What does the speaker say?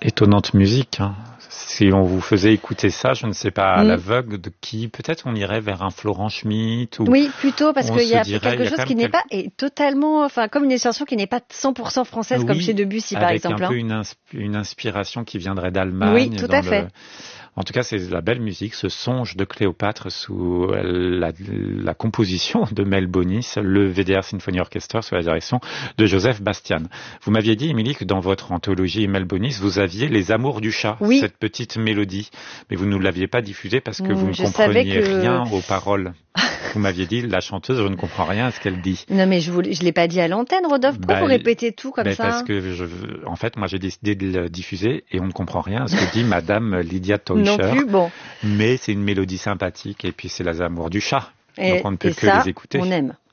Étonnante musique, hein. Si on vous faisait écouter ça, je ne sais pas, à l'aveugle de qui, peut-être on irait vers un Florent Schmitt ou Oui, plutôt, parce qu'il y a dirait, quelque chose qui n'est pas est totalement, enfin, comme une chanson qui n'est pas 100% française, comme chez Debussy, par exemple. Avec un peu une inspiration qui viendrait Oui, d'Allemagne. tout à fait. En tout cas, c'est la belle musique, ce songe de Cléopâtre sous la composition de Mel Bonis, le WDR Symphony Orchestra sous la direction de Joseph Bastian. Vous m'aviez dit, Émilie, que dans votre anthologie Mel Bonis, vous aviez Les Amours du chat, cette petite mélodie. Mais vous ne nous l'aviez pas diffusée parce que vous ne compreniez rien aux paroles. Vous m'aviez dit, la chanteuse, je ne comprends rien à ce qu'elle dit. Non, mais je l'ai pas dit à l'antenne, Rodolphe. Pourquoi vous répétez tout comme ça? Parce que en fait, moi, j'ai décidé de le diffuser et on ne comprend rien à ce que dit Madame Lydia Teuscher. Non plus, bon. Mais c'est une mélodie sympathique et puis c'est Les Amours du chat. Donc on ne peut que les écouter. On aime.